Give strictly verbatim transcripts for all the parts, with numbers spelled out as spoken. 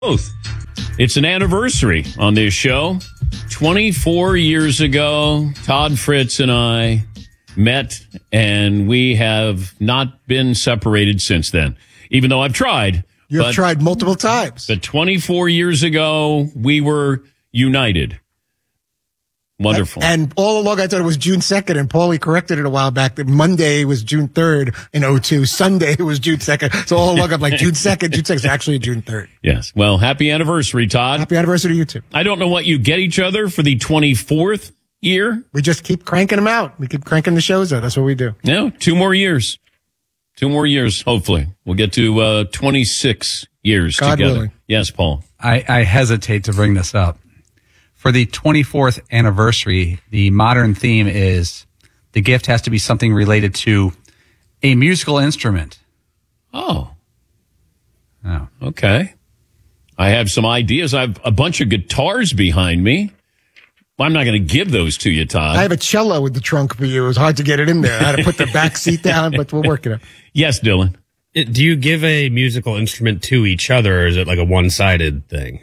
Both. It's an anniversary on this show. twenty-four years ago, Todd Fritz and I met, and we have not been separated since then, even though I've tried. You've but, tried multiple times. But twenty-four years ago, we were united. Wonderful. And, and all along, I thought it was June second, and Paulie corrected it a while back that Monday was June third in oh two. Sunday was June second. So all along, I'm like, June second, June second is actually June third. Yes. Well, happy anniversary, Todd. Happy anniversary to you, too. I don't know what you get each other for the twenty-fourth year. We just keep cranking them out. We keep cranking the shows out. That's what we do. No, two more years. Two more years, hopefully. We'll get to uh, twenty-six years God together. willing. Yes, Paul. I, I hesitate to bring this up. For the twenty-fourth anniversary, the modern theme is the gift has to be something related to a musical instrument. Oh. Oh. Okay. I have some ideas. I have a bunch of guitars behind me. Well, I'm not going to give those to you, Todd. I have a cello in the trunk for you. It was hard to get it in there. I had to put the back seat down, but we're working it. Yes, Dylan. It, do you give a musical instrument to each other, or is it like a one-sided thing?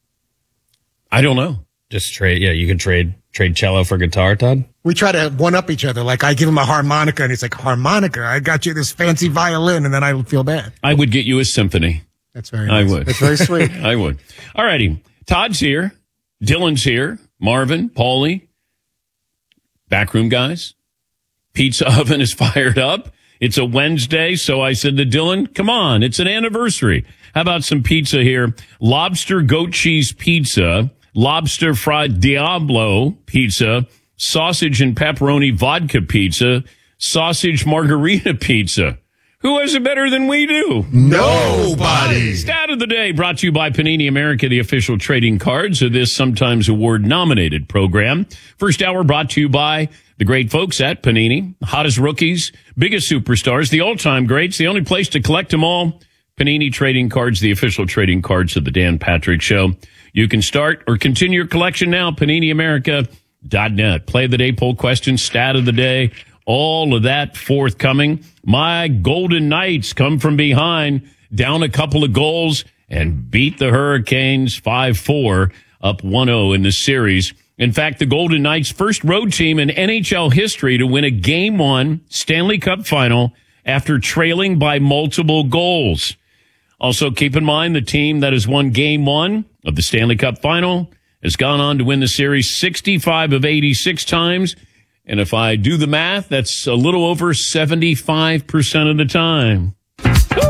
I don't know. Just trade, yeah, you could trade trade cello for guitar, Todd? We try to one-up each other. Like, I give him a harmonica, and he's like, harmonica? I got you this fancy violin, and then I feel bad. I would get you a symphony. That's very nice. I would. That's very sweet. I would. All righty. Todd's here. Dylan's here. Marvin, Paulie, backroom guys. Pizza oven is fired up. It's a Wednesday, so I said to Dylan, come on, it's an anniversary. How about some pizza here? Lobster goat cheese pizza, lobster fried Diablo pizza, sausage and pepperoni vodka pizza, sausage margarita pizza. Who has it better than we do? Nobody. Stat of the day brought to you by Panini America, the official trading cards of this sometimes award-nominated program. First hour brought to you by the great folks at Panini. Hottest rookies, biggest superstars, the all-time greats, the only place to collect them all. Panini Trading Cards, the official trading cards of the Dan Patrick Show. You can start or continue your collection now, panini america dot net. Play of the day, poll question, stat of the day. All of that forthcoming. My Golden Knights come from behind, down a couple of goals, and beat the Hurricanes five four, up one oh in the series. In fact, the Golden Knights' first road team in N H L history to win a Game one Stanley Cup final after trailing by multiple goals. Also, keep in mind the team that has won Game one of the Stanley Cup final has gone on to win the series sixty-five of eighty-six times. And if I do the math, that's a little over seventy-five percent of the time.